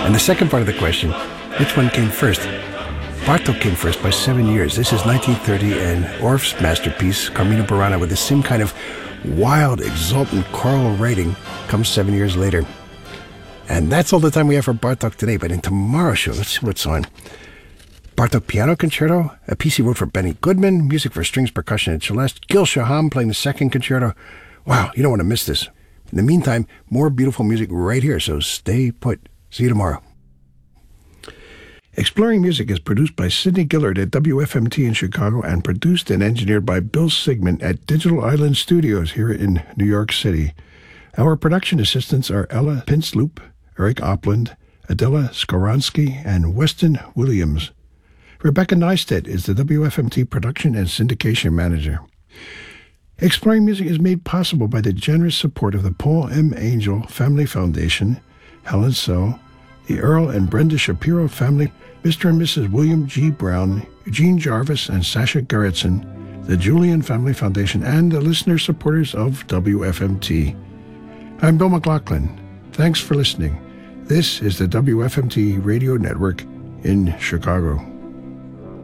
And the second part of the question, which one came first? Bartók came first by 7 years. This is 1930, and Orff's masterpiece, Carmina Burana, with the same kind of wild, exultant choral writing, comes 7 years later. And that's all the time we have for Bartók today. But in tomorrow's show, let's see what's on. Bartók Piano Concerto, a piece he wrote for Benny Goodman, music for strings, percussion, and celeste. Gil Shaham playing the second concerto. Wow, you don't want to miss this. In the meantime, more beautiful music right here, so stay put. See you tomorrow. Exploring Music is produced by Sidney Gillard at WFMT in Chicago and produced and engineered by Bill Sigmund at Digital Island Studios here in New York City. Our production assistants are Ella Pinsloop, Eric Opland, Adela Skoronsky, and Weston Williams. Rebecca Neistat is the WFMT production and syndication manager. Exploring Music is made possible by the generous support of the Paul M. Angel Family Foundation, Helen So, the Earl and Brenda Shapiro family, Mr. and Mrs. William G. Brown, Eugene Jarvis, and Sasha Gerritsen, the Julian Family Foundation, and the listener supporters of WFMT. I'm Bill McLaughlin. Thanks for listening. This is the WFMT Radio Network in Chicago.